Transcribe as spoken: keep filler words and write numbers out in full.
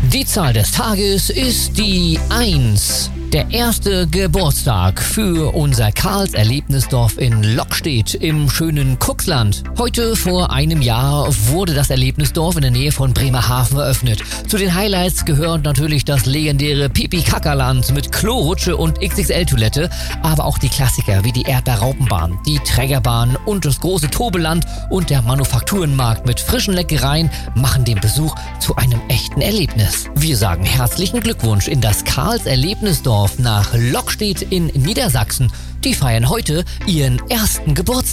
Die Zahl des Tages ist die eins. Der erste Geburtstag für unser Karls-Erlebnisdorf in Lockstedt im schönen Cuxland. Heute vor einem Jahr wurde das Erlebnisdorf in der Nähe von Bremerhaven eröffnet. Zu den Highlights gehört natürlich das legendäre Pipi-Kackerland mit Klorutsche und X X L-Toilette, aber auch die Klassiker wie die Erdbeer-Raupenbahn, die Trägerbahn und das große Tobeland und der Manufakturenmarkt mit frischen Leckereien machen den Besuch zu einem echten Erlebnis. Wir sagen herzlichen Glückwunsch in das Karls-Erlebnisdorf nach Lockstedt in Niedersachsen. Die feiern heute ihren ersten Geburtstag.